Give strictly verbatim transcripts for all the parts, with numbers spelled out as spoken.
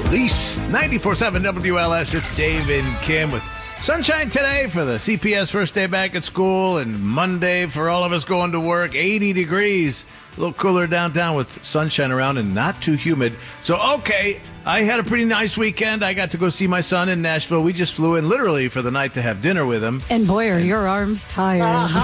Police. ninety-four point seven W L S. It's Dave and Kim with sunshine today for the C P S first day back at school, and Monday for all of us going to work. eighty degrees. A little cooler downtown with sunshine around and not too humid. So, okay, I had a pretty nice weekend. I got to go see my son in Nashville. We just flew in literally for the night to have dinner with him. And boy, are your arms tired.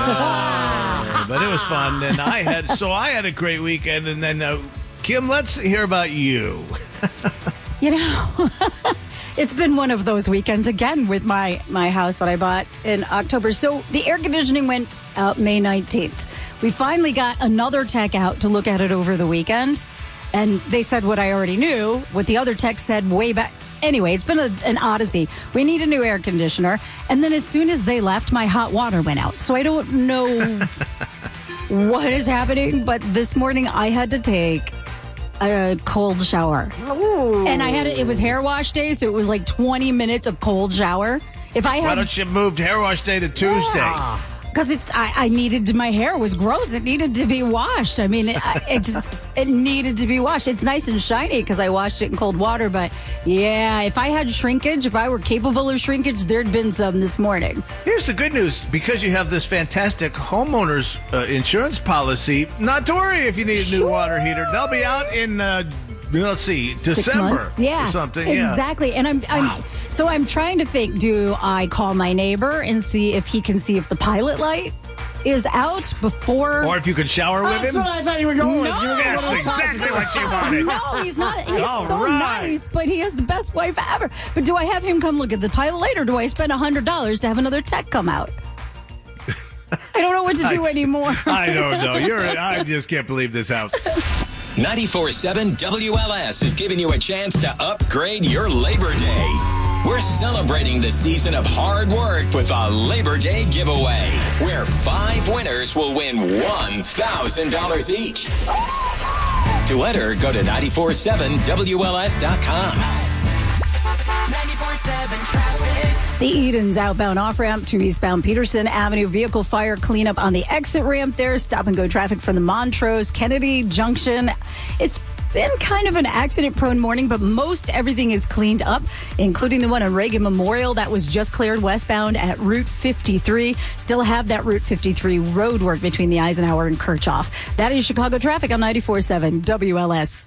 Uh, but it was fun. And I had, so I had a great weekend. And then, uh, Kim, let's hear about you. You know, it's been one of those weekends again with my, my house that I bought in October. So the air conditioning went out May nineteenth. We finally got another tech out to look at it over the weekend. And they said what I already knew, what the other tech said way back. Anyway, it's been a, an odyssey. We need a new air conditioner. And then as soon as they left, my hot water went out. So I don't know what is happening. But this morning I had to take a cold shower. Ooh. And I had it, it was hair wash day, so it was like twenty minutes of cold shower. If I had, Why don't you move hair wash day to Tuesday? Yeah. Because it's, I, I needed to, my hair was gross. It needed to be washed. I mean, it, it just, it needed to be washed. It's nice and shiny because I washed it in cold water. But yeah, if I had shrinkage, if I were capable of shrinkage, there'd been some this morning. Here's the good news. Because you have this fantastic homeowner's uh, insurance policy, not to worry if you need a new Sure. water heater. They'll be out in, uh, let's see, December Six months, yeah, or something. Exactly. Yeah. And I'm, I'm Wow. so I'm trying to think, do I call my neighbor and see if he can see if the pilot light is out before, Or if you could shower with That's him. what I thought you were going with. No. You were going That's with exactly what you wanted. No, he's not. He's All so right. nice, but he has the best wife ever. But do I have him come look at the pilot light, or do I spend one hundred dollars to have another tech come out? I don't know what to do I- anymore. I don't know. You're. I just can't believe this house. ninety-four point seven W L S is giving you a chance to upgrade your Labor Day. We're celebrating the season of hard work with a Labor Day giveaway, where five winners will win one thousand dollars each. To enter, go to nine four seven W L S dot com. ninety-four point seven traffic. The Edens outbound off-ramp to eastbound Peterson Avenue. Vehicle fire cleanup on the exit ramp there. Stop and go traffic from the Montrose Kennedy Junction. It's been kind of an accident-prone morning, but most everything is cleaned up, including the one on Reagan Memorial that was just cleared westbound at Route fifty-three. Still have that Route fifty-three road work between the Eisenhower and Kirchhoff. That is Chicago traffic on ninety-four point seven W L S.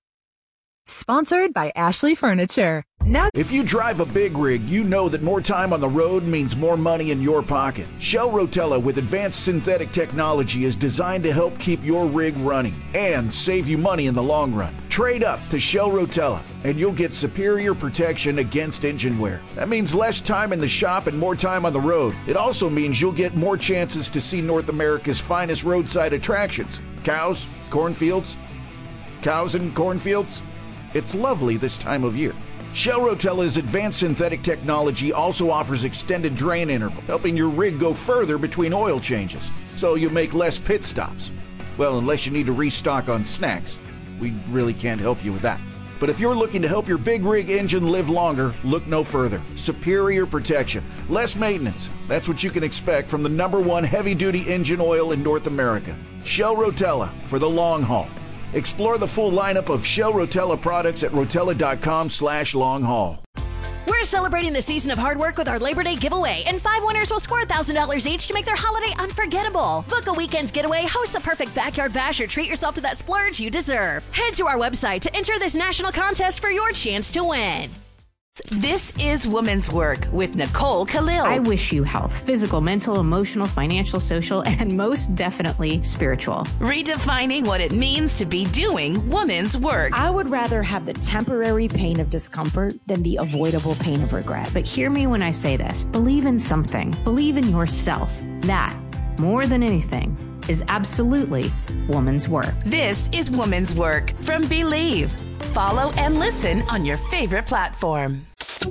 Sponsored by Ashley Furniture. Now, If you drive a big rig, you know that more time on the road means more money in your pocket. Shell Rotella with advanced synthetic technology is designed to help keep your rig running and save you money in the long run. Trade up to Shell Rotella and you'll get superior protection against engine wear. That means less time in the shop and more time on the road. It also means you'll get more chances to see North America's finest roadside attractions. Cows, cornfields, cows and cornfields. It's lovely this time of year. Shell Rotella's advanced synthetic technology also offers extended drain interval, helping your rig go further between oil changes, so you make less pit stops. Well, unless you need to restock on snacks. We really can't help you with that. But if you're looking to help your big rig engine live longer, look no further. Superior protection, less maintenance. That's what you can expect from the number one heavy-duty engine oil in North America. Shell Rotella for the long haul. Explore the full lineup of Shell Rotella products at rotella.com slash long haul. We're celebrating the season of hard work with our Labor Day giveaway, and five winners will score one thousand dollars each to make their holiday unforgettable. Book a weekend's getaway, host the perfect backyard bash, or treat yourself to that splurge you deserve. Head to our website to enter this national contest for your chance to win. This is Woman's Work with Nicole Khalil. I wish you health, physical, mental, emotional, financial, social, and most definitely spiritual. Redefining what it means to be doing woman's work. I would rather have the temporary pain of discomfort than the avoidable pain of regret. But hear me when I say this. Believe in something. Believe in yourself. That, more than anything, is absolutely woman's work. This is Woman's Work from Believe. Follow and listen on your favorite platform.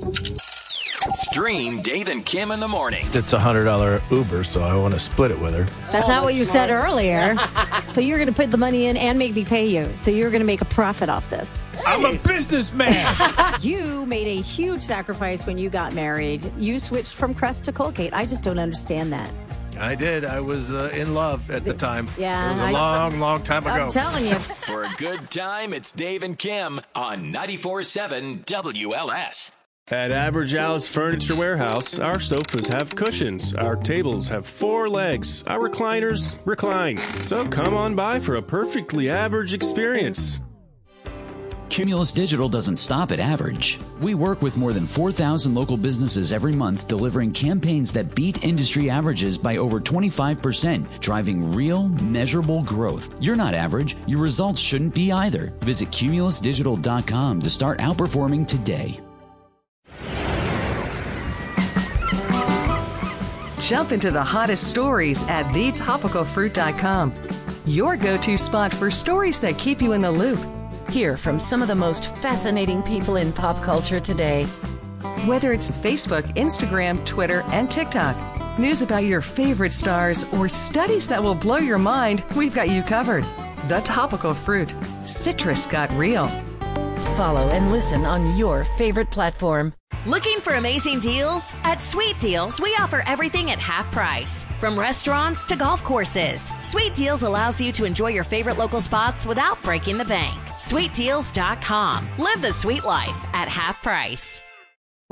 Stream Dave and Kim in the morning. It's a one hundred dollars Uber, so I want to split it with her. That's not what you said earlier. So you're going to put the money in and make me pay you. So you're going to make a profit off this. I'm a businessman. You made a huge sacrifice when you got married. You switched from Crest to Colgate. I just don't understand that. I did. I was uh, in love at the time. Yeah, It was a I- long, long time ago. I'm telling you. For a good time, it's Dave and Kim on ninety-four point seven W L S. At Average Al's Furniture Warehouse, our sofas have cushions, our tables have four legs, our recliners recline. So come on by for a perfectly average experience. Cumulus Digital doesn't stop at average. We work with more than four thousand local businesses every month, delivering campaigns that beat industry averages by over twenty-five percent, driving real, measurable growth. You're not average. Your results shouldn't be either. Visit cumulus digital dot com to start outperforming today. Jump into the hottest stories at the topical fruit dot com. Your go-to spot for stories that keep you in the loop. Hear from some of the most fascinating people in pop culture today. Whether it's Facebook, Instagram, Twitter, and TikTok, news about your favorite stars, or studies that will blow your mind, we've got you covered. The Topical Fruit. Citrus got real. Follow and listen on your favorite platform. Looking for amazing deals? At Sweet Deals, we offer everything at half price. From restaurants to golf courses, Sweet Deals allows you to enjoy your favorite local spots without breaking the bank. sweet deals dot com. Live the sweet life at half price.